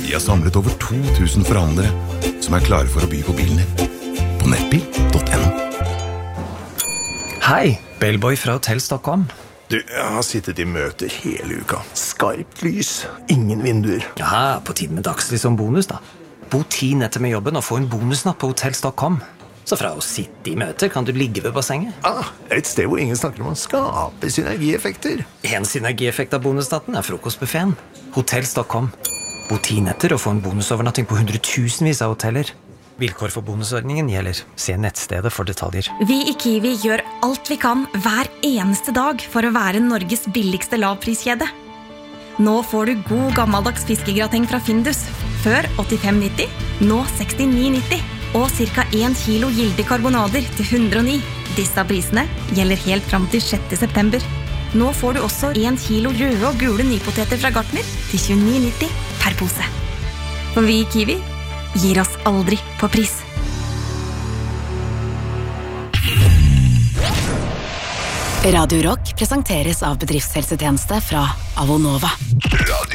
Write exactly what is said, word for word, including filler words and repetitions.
Vi har samlet over to tusen forhandlere som er klare for å by på bilen din. På nettbil punktum no. Hei, Bellboy fra Hotell Stockholm. Du, jeg har sittet i møter hele uka. Skarpt lys, ingen vinduer. Ja, på tiden med dagslys som bonus da. Bo ti netter med jobben og få en bonusnatt på Hotell Stockholm. Så fra å sitte i møter kan du ligge ved bassenget. Ah, et sted hvor ingen snakker om å skape synergieffekter. En synergieffekt av bonusnatten er frokostbuffeten. Hotell Stockholm. Bo ti netter og få en bonusovernatting på hundretusenvis av hoteller. Vilkår for bonusordningen gjelder. Se nettstedet for detaljer. Vi i Kiwi gjør alt vi kan hver eneste dag for å være Norges billigste lavpriskjede. Nå får du god gammeldags fiskegrateng fra Findus. Før åttifem nitti, nå sekstini nitti. Og cirka en kilo gilde karbonader til hundre og ni. Disse prisene gjelder helt fram til sjette september. Nå får du også en kilo røde og gule nypoteter fra Gartner til tjueni nitti per pose. For vi i Kiwi gir oss aldri på pris. Radio Rock presenteres av bedriftshelsetjeneste fra Avonova. Radio